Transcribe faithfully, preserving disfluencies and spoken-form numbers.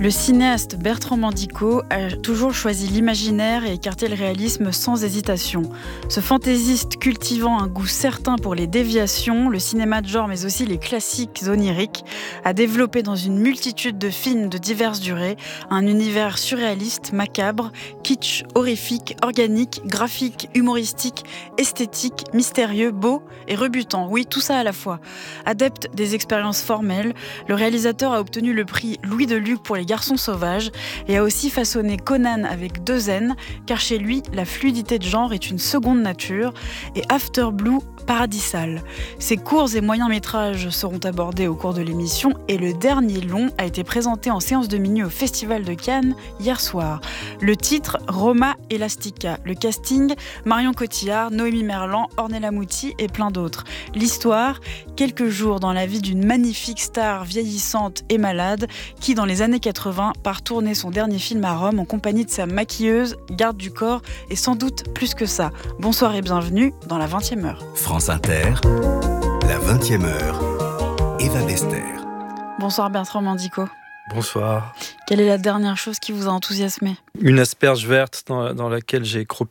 Le cinéaste Bertrand Mandico a toujours choisi l'imaginaire et écarté le réalisme sans hésitation. Ce fantaisiste cultivant un goût certain pour les déviations, le cinéma de genre mais aussi les classiques oniriques, a développé dans une multitude de films de diverses durées un univers surréaliste, macabre, kitsch, horrifique, organique, graphique, humoristique, esthétique, mystérieux, beau et rebutant. Oui, tout ça à la fois. Adepte des expériences formelles, le réalisateur a obtenu le prix Louis de Luc pour les Garçons sauvages et a aussi façonné Conan avec deux N, car chez lui, la fluidité de genre est une seconde nature, et After Blue paradisal. Ses courts et moyens métrages seront abordés au cours de l'émission et le dernier long a été présenté en séance de minuit au Festival de Cannes hier soir. Le titre, Roma Elastica. Le casting, Marion Cotillard, Noémie Merlan, Ornella Muti et plein d'autres. L'histoire, quelques jours dans la vie d'une magnifique star vieillissante et malade qui, dans les années quatre-vingts, part tourner son dernier film à Rome en compagnie de sa maquilleuse, garde du corps et sans doute plus que ça. Bonsoir et bienvenue dans la vingtième heure. France Inter, la vingtième heure, Eva Bester. Bonsoir Bertrand Mandico. Bonsoir. Quelle est la dernière chose qui vous a enthousiasmé ? Une asperge verte dans, dans laquelle j'ai